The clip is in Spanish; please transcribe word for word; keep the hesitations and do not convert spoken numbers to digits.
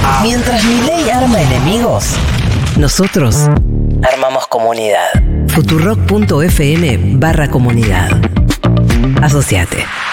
Mientras Milei arma enemigos, nosotros armamos comunidad. Futurock punto fm barra comunidad. Asociate.